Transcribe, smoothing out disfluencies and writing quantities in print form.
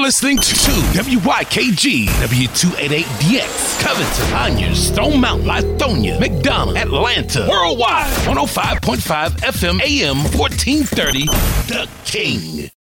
listening to WYKG, W288DX, Covington, Conyers, Stone Mountain, Lithonia, McDonough, Atlanta, worldwide, 105.5 FM, AM 1430, The King.